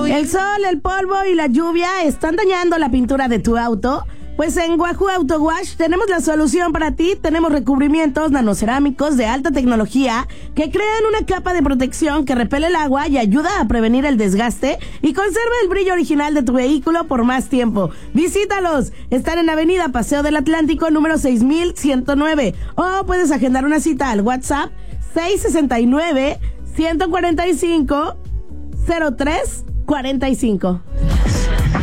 El sol, el polvo y la lluvia están dañando la pintura de tu auto. Pues en Wahoo Auto Wash tenemos la solución para ti. Tenemos recubrimientos nanocerámicos de alta tecnología que crean una capa de protección que repele el agua y ayuda a prevenir el desgaste y conserva el brillo original de tu vehículo por más tiempo. Visítalos. Están en Avenida Paseo del Atlántico, número 6109. O puedes agendar una cita al WhatsApp 669-145-0345.